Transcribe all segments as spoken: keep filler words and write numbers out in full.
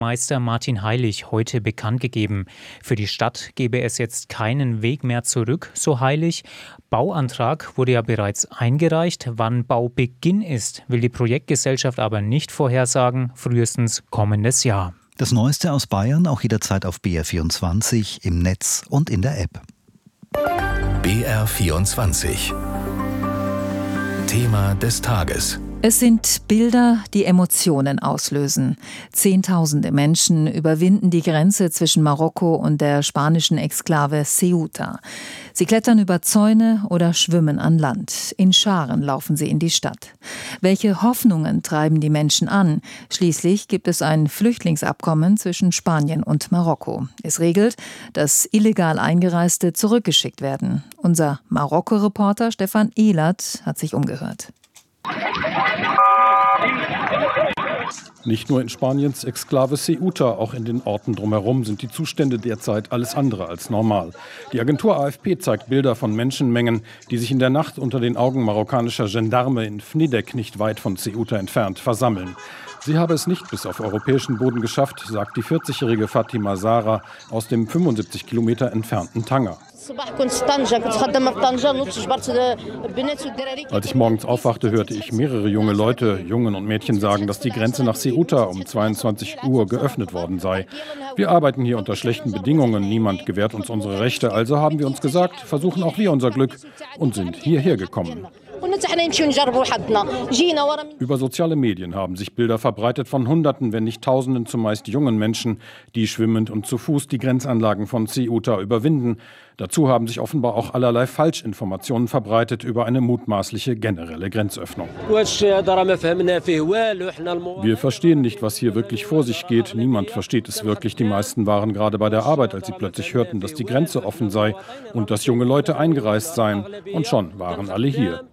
Meister Martin Heilig heute bekannt gegeben. Für die Stadt gebe es jetzt keinen Weg mehr zurück, so Heilig. Bauantrag wurde ja bereits eingereicht. Wann Baubeginn ist, will die Projektgesellschaft aber nicht vorhersagen, frühestens kommendes Jahr. Das Neueste aus Bayern auch jederzeit auf B R vierundzwanzig, im Netz und in der App. B R vierundzwanzig. Thema des Tages. Es sind Bilder, die Emotionen auslösen. Zehntausende Menschen überwinden die Grenze zwischen Marokko und der spanischen Exklave Ceuta. Sie klettern über Zäune oder schwimmen an Land. In Scharen laufen sie in die Stadt. Welche Hoffnungen treiben die Menschen an? Schließlich gibt es ein Flüchtlingsabkommen zwischen Spanien und Marokko. Es regelt, dass illegal Eingereiste zurückgeschickt werden. Unser Marokko-Reporter Stefan Ehlert hat sich umgehört. Nicht nur in Spaniens Exklave Ceuta, auch in den Orten drumherum sind die Zustände derzeit alles andere als normal. Die Agentur A F P zeigt Bilder von Menschenmengen, die sich in der Nacht unter den Augen marokkanischer Gendarme in Fnidek, nicht weit von Ceuta entfernt, versammeln. Sie habe es nicht bis auf europäischen Boden geschafft, sagt die vierzigjährige Fatima Zahra aus dem fünfundsiebzig Kilometer entfernten Tanger. Als ich morgens aufwachte, hörte ich mehrere junge Leute, Jungen und Mädchen sagen, dass die Grenze nach Ceuta um zweiundzwanzig Uhr geöffnet worden sei. Wir arbeiten hier unter schlechten Bedingungen, niemand gewährt uns unsere Rechte, also haben wir uns gesagt, versuchen auch wir unser Glück und sind hierher gekommen. Über soziale Medien haben sich Bilder verbreitet von Hunderten, wenn nicht Tausenden zumeist jungen Menschen, die schwimmend und zu Fuß die Grenzanlagen von Ceuta überwinden. Dazu haben sich offenbar auch allerlei Falschinformationen verbreitet über eine mutmaßliche generelle Grenzöffnung. Wir verstehen nicht, was hier wirklich vor sich geht. Niemand versteht es wirklich. Die meisten waren gerade bei der Arbeit, als sie plötzlich hörten, dass die Grenze offen sei und dass junge Leute eingereist seien. Und schon waren alle hier.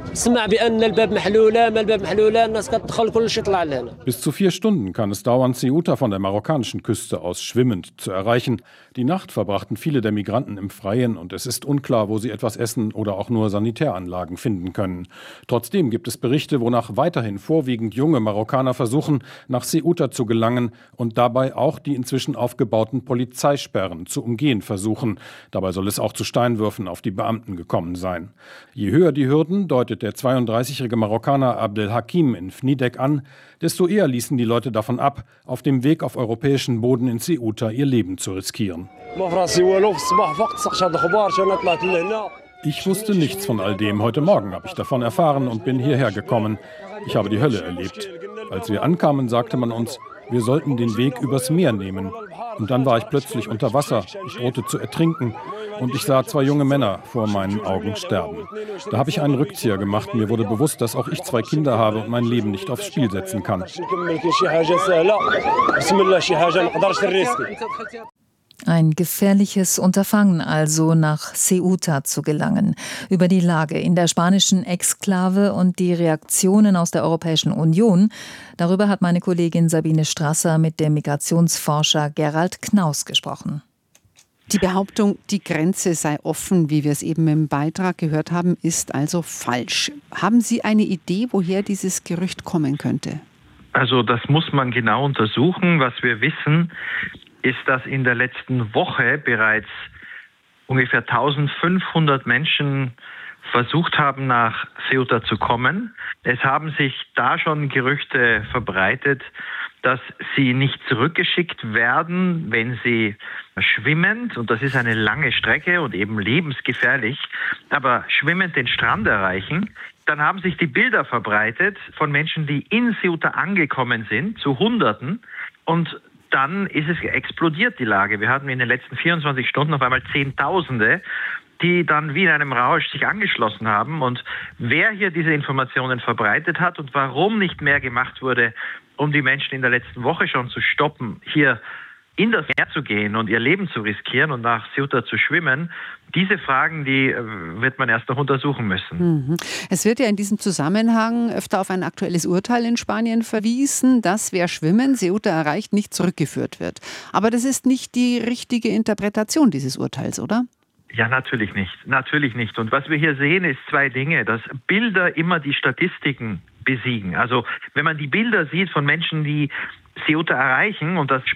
Bis zu vier Stunden kann es dauern, Ceuta von der marokkanischen Küste aus schwimmend zu erreichen. Die Nacht verbrachten viele der Migranten im Freien und es ist unklar, wo sie etwas essen oder auch nur Sanitäranlagen finden können. Trotzdem gibt es Berichte, wonach weiterhin vorwiegend junge Marokkaner versuchen, nach Ceuta zu gelangen und dabei auch die inzwischen aufgebauten Polizeisperren zu umgehen versuchen. Dabei soll es auch zu Steinwürfen auf die Beamten gekommen sein. Je höher die Hürden, deutet der zweiunddreißigjährige Marokkaner Abdelhakim in Fnidek an, desto eher ließen die Leute davon ab, auf dem Weg auf europäischen Boden in Ceuta ihr Leben zu riskieren. Ich wusste nichts von all dem. Heute Morgen habe ich davon erfahren und bin hierher gekommen. Ich habe die Hölle erlebt. Als wir ankamen, sagte man uns, wir sollten den Weg übers Meer nehmen. Und dann war ich plötzlich unter Wasser. Ich drohte zu ertrinken. Und ich sah zwei junge Männer vor meinen Augen sterben. Da habe ich einen Rückzieher gemacht. Mir wurde bewusst, dass auch ich zwei Kinder habe und mein Leben nicht aufs Spiel setzen kann. Ein gefährliches Unterfangen also, nach Ceuta zu gelangen. Über die Lage in der spanischen Exklave und die Reaktionen aus der Europäischen Union, darüber hat meine Kollegin Sabine Strasser mit dem Migrationsforscher Gerald Knaus gesprochen. Die Behauptung, die Grenze sei offen, wie wir es eben im Beitrag gehört haben, ist also falsch. Haben Sie eine Idee, woher dieses Gerücht kommen könnte? Also das muss man genau untersuchen. Was wir wissen, ist, dass in der letzten Woche bereits ungefähr eintausendfünfhundert Menschen versucht haben, nach Ceuta zu kommen. Es haben sich da schon Gerüchte verbreitet, dass sie nicht zurückgeschickt werden, wenn sie schwimmend, und das ist eine lange Strecke und eben lebensgefährlich, aber schwimmend den Strand erreichen. Dann haben sich die Bilder verbreitet von Menschen, die in Ceuta angekommen sind, zu Hunderten, und dann ist es explodiert, die Lage. Wir hatten in den letzten vierundzwanzig Stunden auf einmal Zehntausende, die dann wie in einem Rausch sich angeschlossen haben. Und wer hier diese Informationen verbreitet hat und warum nicht mehr gemacht wurde, um die Menschen in der letzten Woche schon zu stoppen, hier in das Meer zu gehen und ihr Leben zu riskieren und nach Ceuta zu schwimmen, diese Fragen, die wird man erst noch untersuchen müssen. Mhm. Es wird ja in diesem Zusammenhang öfter auf ein aktuelles Urteil in Spanien verwiesen, dass wer schwimmen Ceuta erreicht, nicht zurückgeführt wird. Aber das ist nicht die richtige Interpretation dieses Urteils, oder? Ja, natürlich nicht. Natürlich nicht. Und was wir hier sehen, ist zwei Dinge. Dass Bilder immer die Statistiken besiegen. Also wenn man die Bilder sieht von Menschen, die Ceuta erreichen, und das